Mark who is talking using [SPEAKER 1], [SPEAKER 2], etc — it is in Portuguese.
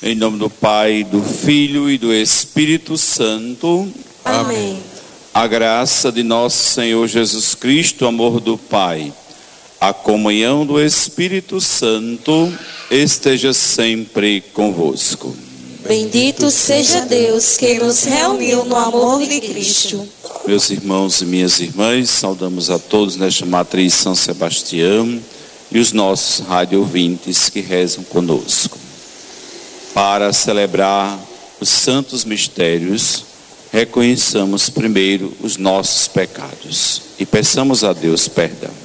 [SPEAKER 1] Em nome do Pai, do Filho e do Espírito Santo.
[SPEAKER 2] Amém.
[SPEAKER 1] A graça de nosso Senhor Jesus Cristo, o amor do Pai, a comunhão do Espírito Santo esteja sempre convosco.
[SPEAKER 2] Bendito seja Deus que nos reuniu no amor de Cristo.
[SPEAKER 1] Meus irmãos e minhas irmãs, saudamos a todos nesta matriz São Sebastião e os nossos rádio ouvintes que rezam conosco. Para celebrar os santos mistérios, reconheçamos primeiro os nossos pecados e peçamos a Deus perdão.